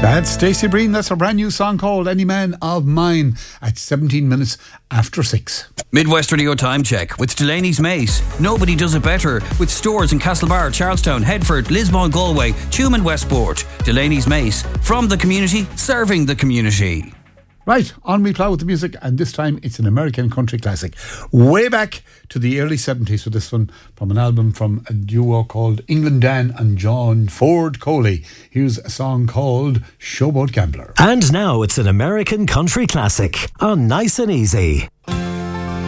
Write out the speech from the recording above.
That's Stacey Breen. That's a brand new song called Any Man of Mine at 17 minutes after 6. Midwest Radio Time Check with Delaney's Mace. Nobody does it better with stores in Castlebar, Charlestown, Headford, Lismore, Galway, Tuam and Westport. Delaney's Mace. From the community, serving the community. Right, on we plough with the music, and this time it's an American country classic. Way back to the early 70s with this one, from an album from a duo called England Dan and John Ford Coley. Here's a song called Showboat Gambler. And now it's an American country classic on Nice and Easy.